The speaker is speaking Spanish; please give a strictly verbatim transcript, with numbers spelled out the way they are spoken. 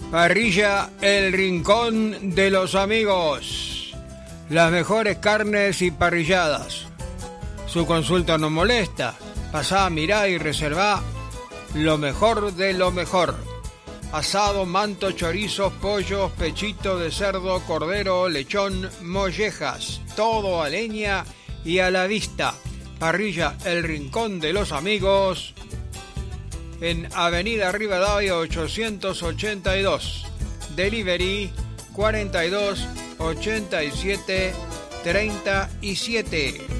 Parrilla El Rincón de los Amigos. Las mejores carnes y parrilladas. Su consulta no molesta. Pasá, mirá y reservá lo mejor de lo mejor. Asado, manto, chorizos, pollos, pechito de cerdo, cordero, lechón, mollejas. Todo a leña y a la vista. Parrilla El Rincón de los Amigos, en Avenida Rivadavia ochocientos ochenta y dos. Delivery cuarenta y dos ochenta y siete treinta y siete.